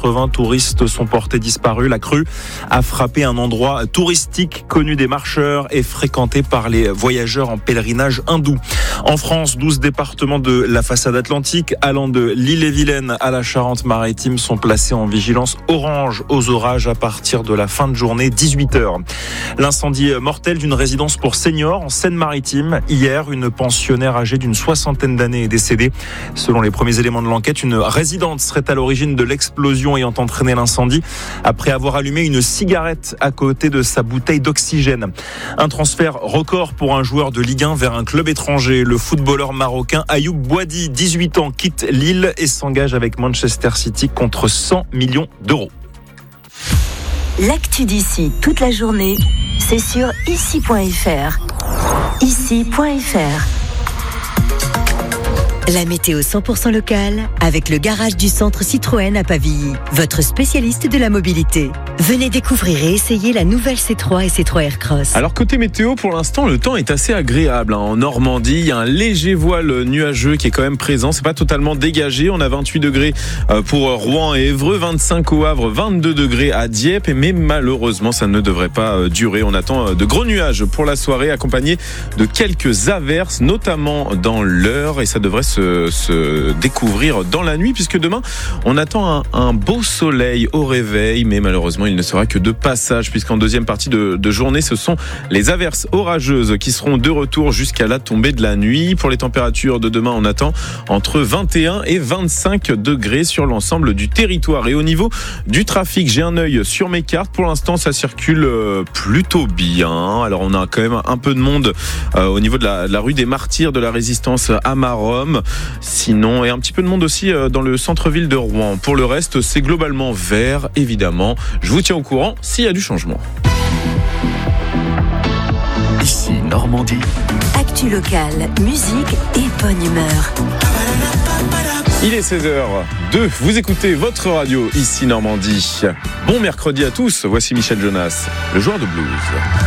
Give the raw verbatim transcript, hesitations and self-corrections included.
quatre-vingts touristes sont portés disparus. La crue a frappé un endroit touristique connu des marcheurs et fréquenté par les voyageurs en pèlerinage hindou. En France, douze départements de la façade atlantique, allant de l'Ille-et-Vilaine à la Charente-Maritime, sont placés en vigilance orange aux orages à partir de la fin de journée, dix-huit heures. L'incendie mortel d'une résidence pour seniors en Seine-Maritime. Hier, une pensionnaire âgée d'une soixantaine d'années est décédée. Selon les premiers éléments de l'enquête, une résidente serait à l'origine de l'explosion ayant entraîné l'incendie après avoir allumé une cigarette à côté de sa bouteille d'oxygène. Un transfert record pour un joueur de Ligue un vers un club étranger. Le footballeur marocain Ayoub Boadi, dix-huit ans, quitte Lille et s'engage avec Manchester City contre cent millions d'euros. L'actu d'ici toute la journée, c'est sur ici point f r. ici point f r. La météo cent pour cent locale avec le garage du centre Citroën à Pavilly, votre spécialiste de la mobilité. Venez découvrir et essayer la nouvelle C trois et C trois Aircross. Alors côté météo, pour l'instant, le temps est assez agréable. En Normandie, il y a un léger voile nuageux qui est quand même présent. C'est pas totalement dégagé. On a vingt-huit degrés pour Rouen et Évreux, vingt-cinq au Havre, vingt-deux degrés à Dieppe. Mais malheureusement, ça ne devrait pas durer. On attend de gros nuages pour la soirée, accompagnés de quelques averses, notamment dans l'Eure. Et ça devrait se, se découvrir dans la nuit, puisque demain, on attend un, un beau soleil au réveil. Mais malheureusement, il ne sera que de passage, puisqu'en deuxième partie de, de journée, ce sont les averses orageuses qui seront de retour jusqu'à la tombée de la nuit. Pour les températures de demain, on attend entre vingt et un et vingt-cinq degrés sur l'ensemble du territoire. Et au niveau du trafic, j'ai un œil sur mes cartes. Pour l'instant, ça circule plutôt bien. Alors, on a quand même un peu de monde euh, au niveau de la, de la rue des Martyrs de la Résistance à Maromme. Sinon, et un petit peu de monde aussi euh, dans le centre-ville de Rouen. Pour le reste, c'est globalement vert, évidemment. Je vous tiens au courant s'il y a du changement. Ici Normandie. Actu locale, musique et bonne humeur. Il est seize heures deux. Vous écoutez votre radio ici Normandie. Bon mercredi à tous. Voici Michel Jonas, le joueur de blues.